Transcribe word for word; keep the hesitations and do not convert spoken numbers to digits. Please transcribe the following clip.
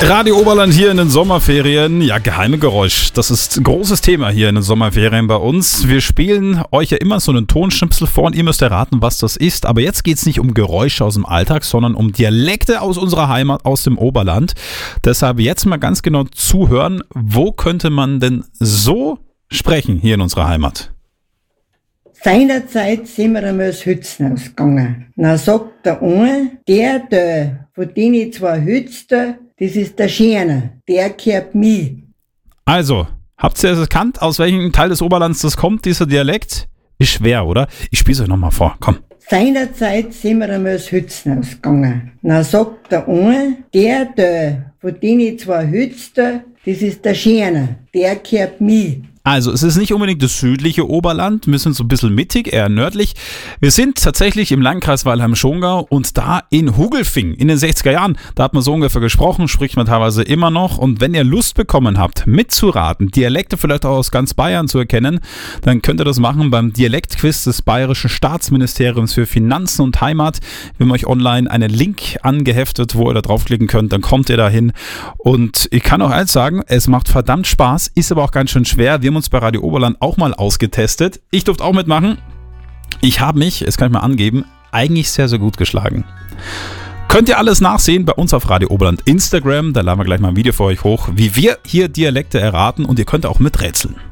Radio Oberland hier in den Sommerferien. Ja, geheime Geräusch. Das ist ein großes Thema hier in den Sommerferien bei uns. Wir spielen euch ja immer so einen Tonschnipsel vor und ihr müsst erraten, was das ist. Aber jetzt geht es nicht um Geräusche aus dem Alltag, sondern um Dialekte aus unserer Heimat, aus dem Oberland. Deshalb jetzt mal ganz genau zuhören, wo könnte man denn so sprechen hier in unserer Heimat? Seinerzeit sind wir einmal das Hützen ausgegangen. Dann sagt der eine, der da, von denen zwei Hützen, das ist der Schöne, der gehört mir. Also, habt ihr es erkannt, aus welchem Teil des Oberlands das kommt, dieser Dialekt? Ist schwer, oder? Ich spiele es euch nochmal vor, komm. Seinerzeit sind wir einmal das Hützen ausgegangen. Dann sagt der eine, der da, von denen zwei Hützen, das ist der Schöne, der gehört mir. Also, es ist nicht unbedingt das südliche Oberland, wir sind so ein bisschen mittig, eher nördlich. Wir sind tatsächlich im Landkreis Weilheim-Schongau und da in Hugelfing in den sechziger Jahren. Da hat man so ungefähr gesprochen, spricht man teilweise immer noch. Und wenn ihr Lust bekommen habt, mitzuraten, Dialekte vielleicht auch aus ganz Bayern zu erkennen, dann könnt ihr das machen beim Dialektquiz des Bayerischen Staatsministeriums für Finanzen und Heimat. Wir haben euch online einen Link angeheftet, wo ihr da draufklicken könnt, dann kommt ihr da hin. Und ich kann auch eins sagen, es macht verdammt Spaß, ist aber auch ganz schön schwer. Wir haben uns bei Radio Oberland auch mal ausgetestet. Ich durfte auch mitmachen. Ich habe mich, das kann ich mal angeben, eigentlich sehr, sehr gut geschlagen. Könnt ihr alles nachsehen bei uns auf Radio Oberland Instagram. Da laden wir gleich mal ein Video für euch hoch, wie wir hier Dialekte erraten und ihr könnt auch miträtseln.